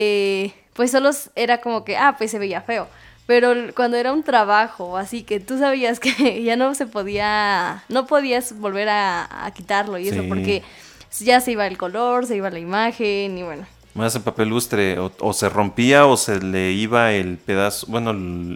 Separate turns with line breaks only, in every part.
pues solo era como que, pues se veía feo. Pero cuando era un trabajo, así que tú sabías que ya no podías volver a quitarlo y eso,
Sí.
porque ya se iba el color, se iba la imagen y bueno.
Más en papel lustre, o se rompía o se le iba el pedazo, bueno,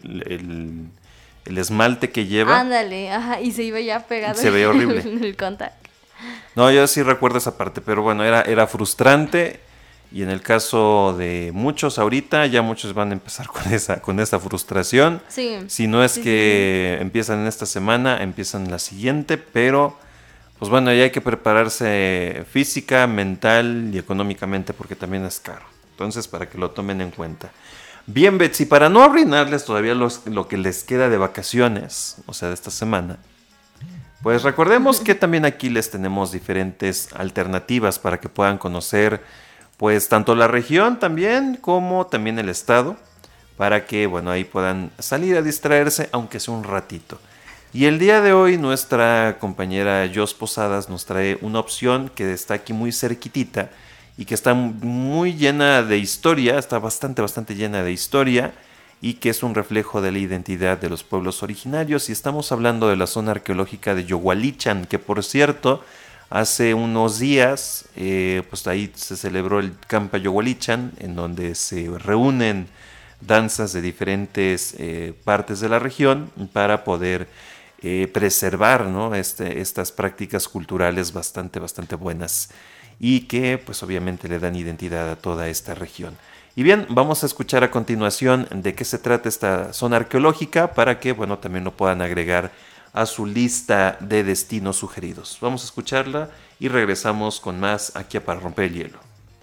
el esmalte que lleva.
Ándale, ajá, y se iba ya pegado
Se veía horrible.
en el contact.
No, yo sí recuerdo esa parte, pero bueno, era frustrante. Y en el caso de muchos ahorita, ya muchos van a empezar con esa frustración.
Sí.
Si no es
Sí,
que empiezan en esta semana, empiezan en la siguiente, pero pues bueno, ya hay que prepararse física, mental y económicamente porque también es caro. Entonces, para que lo tomen en cuenta. Bien, Betsy, para no arruinarles todavía lo que les queda de vacaciones, o sea, de esta semana, pues recordemos que también aquí les tenemos diferentes alternativas para que puedan conocer pues tanto la región también como también el estado, para que bueno, ahí puedan salir a distraerse aunque sea un ratito. Y el día de hoy nuestra compañera Jos Posadas nos trae una opción que está aquí muy cerquitita y que está muy llena de historia, está bastante llena de historia y que es un reflejo de la identidad de los pueblos originarios. Y estamos hablando de la zona arqueológica de Yogualichan, que por cierto, hace unos días, pues ahí se celebró el Campa Yogualichan, en donde se reúnen danzas de diferentes partes de la región para poder preservar, ¿no? Estas prácticas culturales bastante buenas y que pues obviamente le dan identidad a toda esta región. Y bien, vamos a escuchar a continuación de qué se trata esta zona arqueológica para que bueno, también lo puedan agregar a su lista de destinos sugeridos. Vamos a escucharla y regresamos con más aquí a Para Romper el Hielo.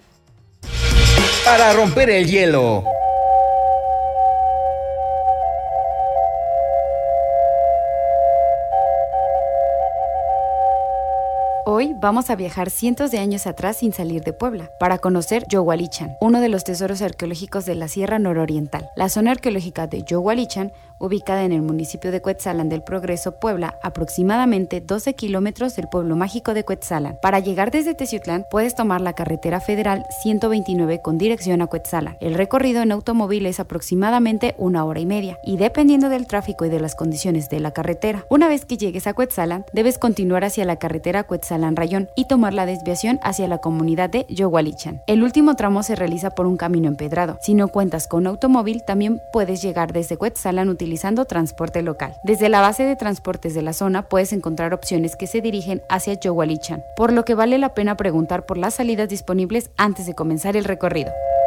Para romper el hielo.
Hoy vamos a viajar cientos de años atrás sin salir de Puebla, para conocer Yogualichan, uno de los tesoros arqueológicos de la Sierra Nororiental. La zona arqueológica de Yogualichan, ubicada en el municipio de Cuetzalan del Progreso, Puebla, aproximadamente 12 kilómetros del pueblo mágico de Cuetzalan. Para llegar desde Teciutlán, puedes tomar la carretera federal 129 con dirección a Cuetzalan. El recorrido en automóvil es aproximadamente 1 hora y media, y dependiendo del tráfico y de las condiciones de la carretera. Una vez que llegues a Cuetzalan, debes continuar hacia la carretera Cuetzalan-Rayón y tomar la desviación hacia la comunidad de Yogualichan. El último tramo se realiza por un camino empedrado. Si no cuentas con automóvil, también puedes llegar desde Cuetzalan utilizando transporte local. Desde la base de transportes de la zona puedes encontrar opciones que se dirigen hacia Yogualichan, por lo que vale la pena preguntar por las salidas disponibles antes de comenzar el recorrido.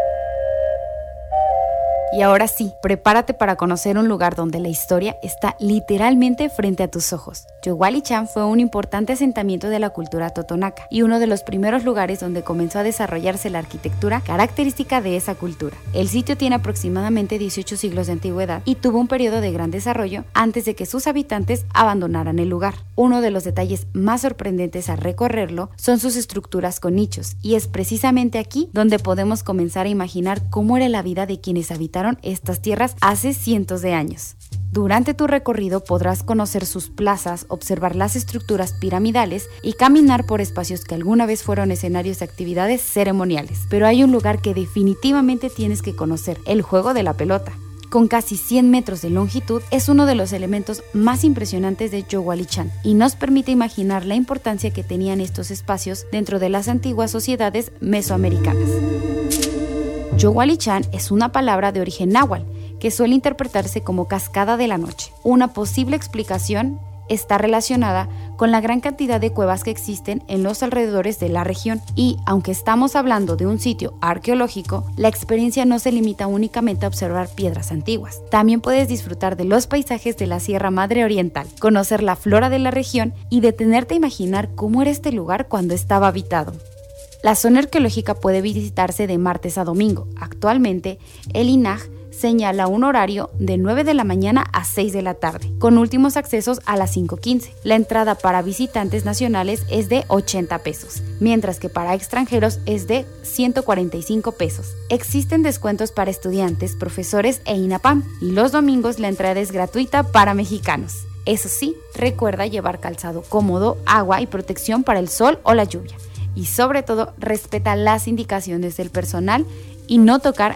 Y ahora sí, prepárate para conocer un lugar donde la historia está literalmente frente a tus ojos. Yogualichan fue un importante asentamiento de la cultura totonaca y uno de los primeros lugares donde comenzó a desarrollarse la arquitectura característica de esa cultura. El sitio tiene aproximadamente 18 siglos de antigüedad y tuvo un periodo de gran desarrollo antes de que sus habitantes abandonaran el lugar. Uno de los detalles más sorprendentes al recorrerlo son sus estructuras con nichos, y es precisamente aquí donde podemos comenzar a imaginar cómo era la vida de quienes habitaron estas tierras hace cientos de años. Durante tu recorrido podrás conocer sus plazas, observar las estructuras piramidales y caminar por espacios que alguna vez fueron escenarios de actividades ceremoniales. Pero hay un lugar que definitivamente tienes que conocer: el juego de la pelota. Con casi 100 metros de longitud, es uno de los elementos más impresionantes de Yogualichan y nos permite imaginar la importancia que tenían estos espacios dentro de las antiguas sociedades mesoamericanas. Yogualichan es una palabra de origen náhuatl que suele interpretarse como cascada de la noche. Una posible explicación está relacionada con la gran cantidad de cuevas que existen en los alrededores de la región. Y aunque estamos hablando de un sitio arqueológico, la experiencia no se limita únicamente a observar piedras antiguas. También puedes disfrutar de los paisajes de la Sierra Madre Oriental, conocer la flora de la región y detenerte a imaginar cómo era este lugar cuando estaba habitado. La zona arqueológica puede visitarse de martes a domingo. Actualmente, el INAH señala un horario de 9 de la mañana a 6 de la tarde, con últimos accesos a las 5:15. La entrada para visitantes nacionales es de 80 pesos, mientras que para extranjeros es de 145 pesos. Existen descuentos para estudiantes, profesores e INAPAM, y los domingos la entrada es gratuita para mexicanos. Eso sí, recuerda llevar calzado cómodo, agua y protección para el sol o la lluvia. Y sobre todo, respeta las indicaciones del personal y no tocar